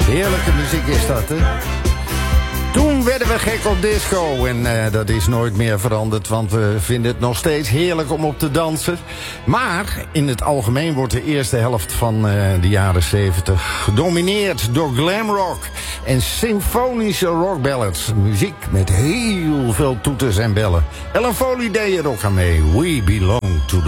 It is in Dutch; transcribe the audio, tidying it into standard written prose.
Heerlijke muziek is dat, hè? Toen werden we gek op disco en dat is nooit meer veranderd, want we vinden het nog steeds heerlijk om op te dansen. Maar in het algemeen wordt de eerste helft van de jaren 70 gedomineerd door glamrock en symfonische rockballads. Muziek met heel veel toeters en bellen. Ellen Foley deed er ook aan mee. We belong to the